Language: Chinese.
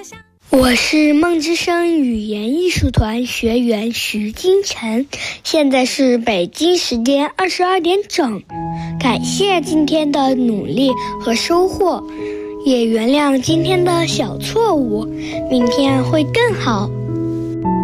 我是梦之声语言艺术团学员徐金晨，现在是北京时间22点整。感谢今天的努力和收获，也原谅今天的小错误，明天会更好。